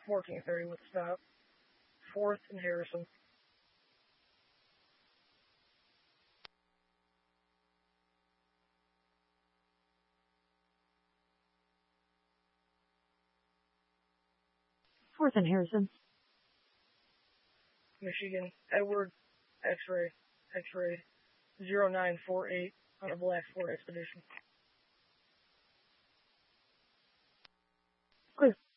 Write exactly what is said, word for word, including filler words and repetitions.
fourteen thirty with a stop. fourth and Harrison. fourth and Harrison. Michigan, Edward, X-ray, X-ray, zero nine four eight on a black Ford Expedition. Clear.